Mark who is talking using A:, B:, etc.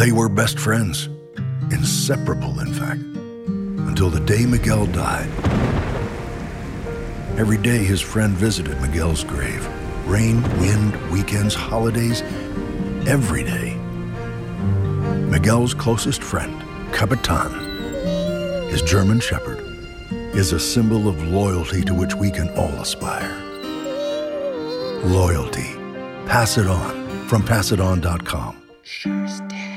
A: They were best friends, inseparable, in fact, until the day Miguel died. Every day his friend visited Miguel's grave. Rain, wind, weekends, holidays, every day. Miguel's closest friend, Capitan, his German shepherd, is a symbol of loyalty to which we can all aspire. Loyalty. Pass it on from passiton.com.
B: Sure, Stan.